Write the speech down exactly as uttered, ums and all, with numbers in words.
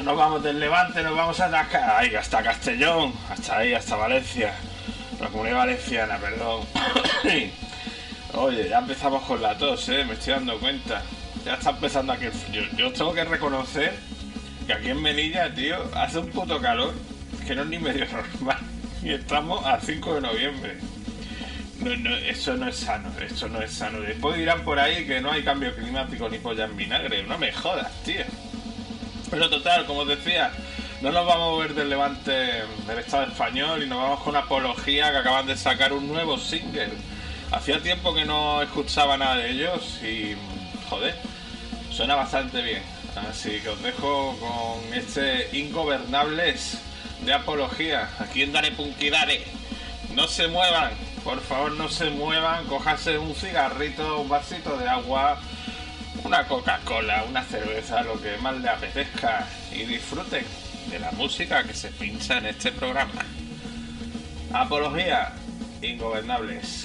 nos vamos del Levante, nos vamos a atacar ahí, hasta Castellón, hasta ahí, hasta Valencia, la Comunidad Valenciana, perdón. Oye, ya empezamos con la tos, eh, me estoy dando cuenta. Ya está empezando aquí el frío. Yo tengo que reconocer que aquí en Melilla, tío, hace un puto calor que no es ni medio normal. Y estamos a cinco de noviembre. No, no, eso no es sano, eso no es sano. Después dirán por ahí que no hay cambio climático ni polla en vinagre. No me jodas, tío. Pero total, como os decía, no nos vamos a mover del Levante del Estado español y nos vamos con Apología, que acaban de sacar un nuevo single. Hacía tiempo que no escuchaba nada de ellos y, joder, suena bastante bien. Así que os dejo con este Ingobernables de Apología. Aquí en Dare Punky Dare. No se muevan, por favor, no se muevan. Cójase un cigarrito, un vasito de agua, una Coca-Cola, una cerveza, lo que más le apetezca, y disfruten de la música que se pincha en este programa. Apología, Ingobernables.